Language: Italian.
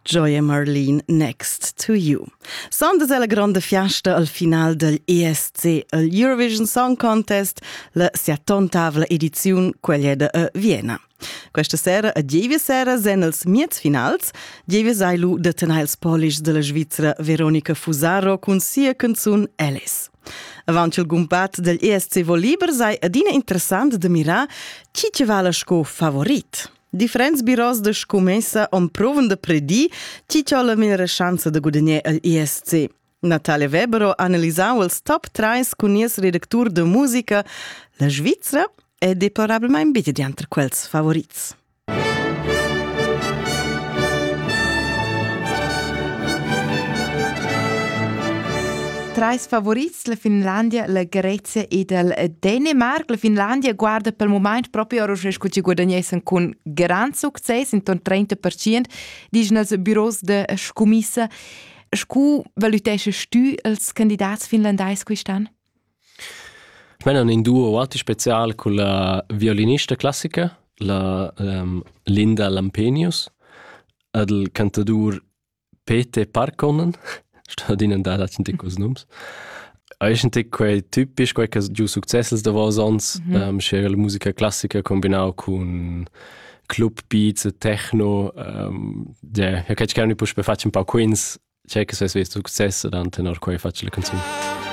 Joya Marlene, Next to You. Sondas è la grande fiesta al final del ESC, il Eurovision Song Contest, la 70ª edizione, quella è a Vienna. Questa sera, a Dievia sera, sen els miez finals. Dievia sai lu de tenai els polish della Svizzera Veronica Fusaro con sia canzun Alice. Avant il gumpat del ESC Voliber sai adina interessant de mirar chi ce va la sco favorit. Differents biros de scomessa on proven de predi chi c'ha la migliore chance de guadagnar al ESC. Natalia Webero analisau els top 3 con nies redactur de musica. La Svizzera è deplorabilmente in bitte di entre quels favorits. Trais favorits, la Finlandia, la Grecia e il Dänemark. La Finlandia guarda per il momento proprio ora che ci guadagnessen con gran successo, intorno al 30%, dicono els bureaus de scomissa. Scu valutesce tu els candidats finlandais quest'anno? Ich meine, un duo molto speciale con la violinista classica, la Linda Lampenius, e il cantador Pete Parkkonen. Sta in da dat sind cos nums. Ist ein quei typisch quei che giu successes da was ons, la musica classica combinau con club beats e techno, ja, che gerne push per faccio un po' queens, c'è che se successo dan tenor quei faccio la canzone.